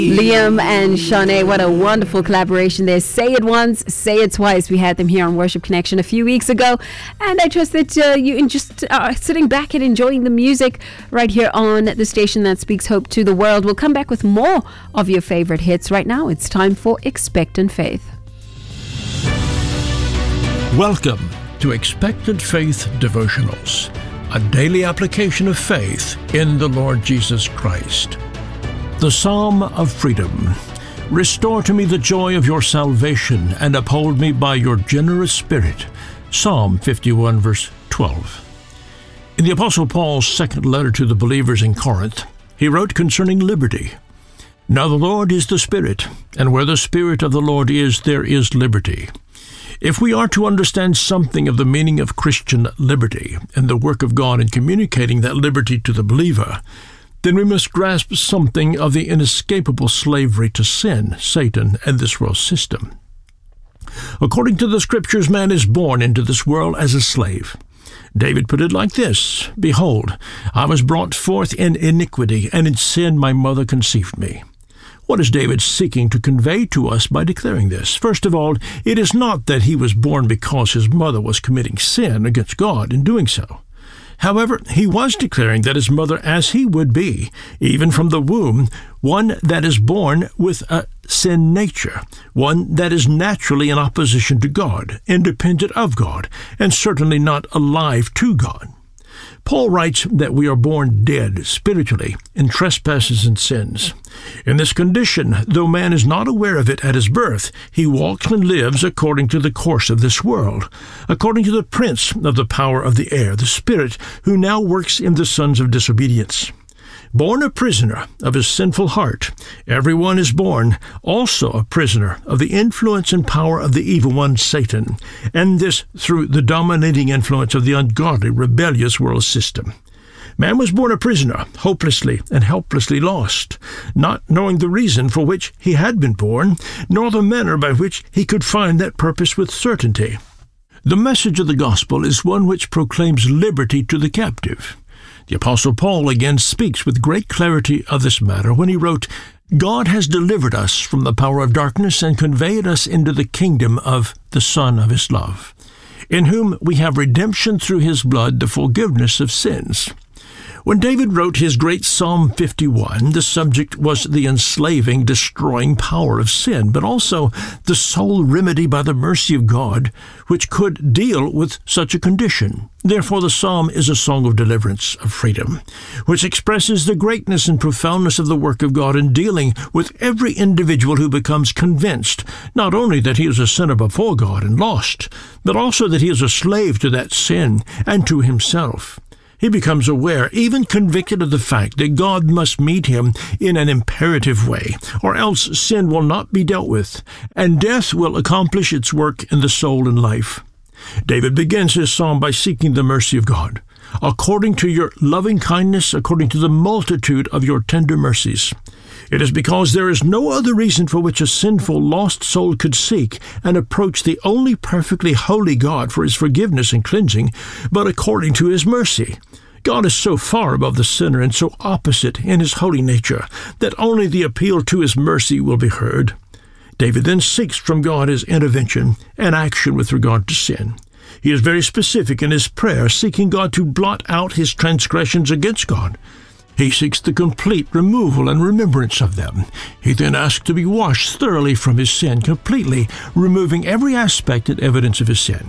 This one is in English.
Liam and Shanae, what a wonderful collaboration there. Say It Once, Say It Twice. We had them here on Worship Connection a few weeks ago, and I trust that you just are sitting back and enjoying the music right here on the station that speaks hope to the world. We'll come back with more of your favorite hits. Right now, it's time for Expectant Faith. Welcome to Expectant Faith Devotionals, a daily application of faith in the Lord Jesus Christ. The Psalm of Freedom. Restore to me the joy of your salvation, and uphold me by your generous spirit. Psalm 51, verse 12. In the Apostle Paul's second letter to the believers in Corinth, he wrote concerning liberty, "Now the Lord is the Spirit, and where the Spirit of the Lord is, there is liberty." If we are to understand something of the meaning of Christian liberty and the work of God in communicating that liberty to the believer, then we must grasp something of the inescapable slavery to sin, Satan, and this world system. According to the Scriptures, man is born into this world as a slave. David put it like this, "Behold, I was brought forth in iniquity, and in sin my mother conceived me." What is David seeking to convey to us by declaring this? First of all, it is not that he was born because his mother was committing sin against God in doing so. However, he was declaring that his mother, as he would be, even from the womb, one that is born with a sin nature, one that is naturally in opposition to God, independent of God, and certainly not alive to God. Paul writes that we are born dead spiritually in trespasses and sins. In this condition, though man is not aware of it at his birth, he walks and lives according to the course of this world, according to the prince of the power of the air, the spirit who now works in the sons of disobedience. Born a prisoner of his sinful heart, everyone is born also a prisoner of the influence and power of the evil one, Satan, and this through the dominating influence of the ungodly, rebellious world system. Man was born a prisoner, hopelessly and helplessly lost, not knowing the reason for which he had been born, nor the manner by which he could find that purpose with certainty. The message of the gospel is one which proclaims liberty to the captive. The Apostle Paul again speaks with great clarity of this matter when he wrote, "God has delivered us from the power of darkness and conveyed us into the kingdom of the Son of his love, in whom we have redemption through his blood, the forgiveness of sins." When David wrote his great Psalm 51, the subject was the enslaving, destroying power of sin, but also the sole remedy by the mercy of God which could deal with such a condition. Therefore, the psalm is a song of deliverance, of freedom, which expresses the greatness and profoundness of the work of God in dealing with every individual who becomes convinced not only that he is a sinner before God and lost, but also that he is a slave to that sin and to himself. He becomes aware, even convicted of the fact that God must meet him in an imperative way, or else sin will not be dealt with, and death will accomplish its work in the soul and life. David begins his psalm by seeking the mercy of God. "According to your loving kindness, according to the multitude of your tender mercies." It is because there is no other reason for which a sinful, lost soul could seek and approach the only perfectly holy God for his forgiveness and cleansing, but according to his mercy. God is so far above the sinner and so opposite in his holy nature that only the appeal to his mercy will be heard. David then seeks from God his intervention and action with regard to sin. He is very specific in his prayer, seeking God to blot out his transgressions against God. He seeks the complete removal and remembrance of them. He then asks to be washed thoroughly from his sin, completely removing every aspect and evidence of his sin.